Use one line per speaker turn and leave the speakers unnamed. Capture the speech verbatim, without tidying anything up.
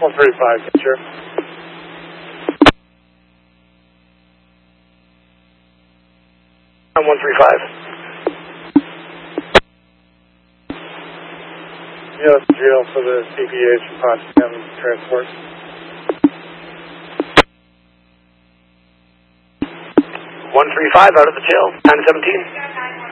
one thirty-five, sure. one thirty-five. Yeah, that's the jail for the C P H and Potsdam transport.
one thirty-five out of the jail, nine seventeen.